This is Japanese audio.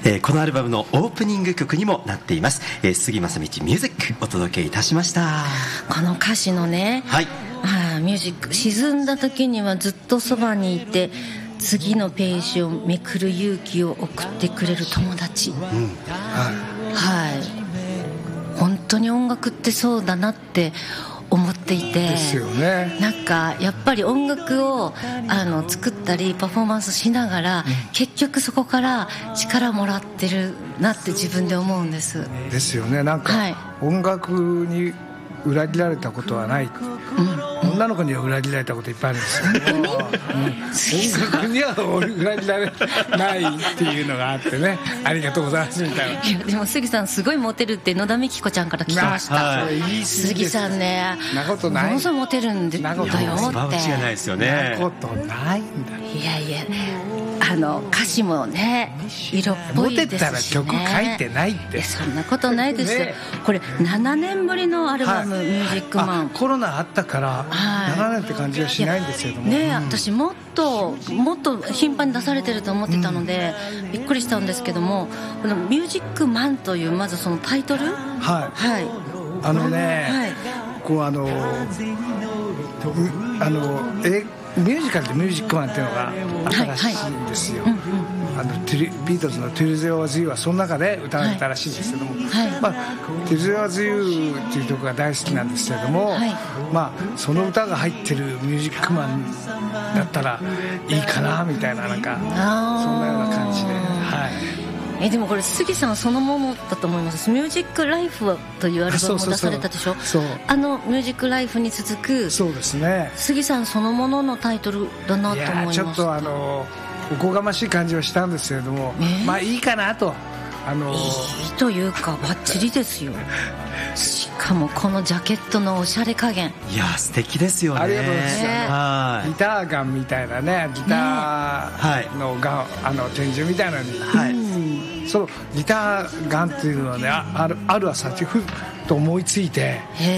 このアルバムのオープニング曲にもなっています、杉正道ミュージックお届けいたしました。 この歌詞のね、 はい、 ミュージック、沈んだ時にはずっとそばにいて次のページをめくる勇気を送ってくれる友達、はい、本当に音楽ってそうだなって思っていて、 ですよね。 なんかやっぱり音楽を作ったりパフォーマンスしながら、結局そこから力もらってるなって自分で思うんです。 ですよね。なんか、音楽に裏切られたことはない、女の子には裏切られたこといっぱいあるんですよ、音楽には裏切られないっていうのがあってね、ありがとうございますみたいな。 いやでも杉さんすごいモテるって野田美希子ちゃんから聞きました。杉さんね、 なことない、 ものすごいモテるんだよって。 違いないですよね。 なことないんだ。 いやいや、歌詞もね色っぽいですしね。モテたら曲書いてないって。 そんなことないですよ、これ7年ぶりのアルバム、ミュージックマン。 コロナあったから7年って感じはしないんですけどもね、私もっと頻繁に出されてると思ってたので、びっくりしたんですけども、このミュージックマンというまずそのタイトル、 こうミュージカルでミュージックマンっていうのが新しいんですよ。ビートルズの Till There Was You はその中で歌われたらしいんですけども、Till There Was You っていう曲が大好きなんですけれども、その歌が入ってるミュージックマンだったらいいかなみたいな、なんかそんなような感じで、 でもこれ杉さんそのものだと思います。ミュージックライフというアルバムを出されたでしょ。ミュージックライフに続く、 そうですね、 杉さんそのもののタイトルだなと思います。 ちょっとおこがましい感じはしたんですけれども、いいかなと。 いいというかバッチリですよ。しかもこのジャケットのおしゃれ加減、 いや素敵ですよね。 ありがとうございます。ギターガンみたいなね、ギターのガン、拳銃みたいなのに、そのギターガンっていうのはね、ある朝ふっと思いついて、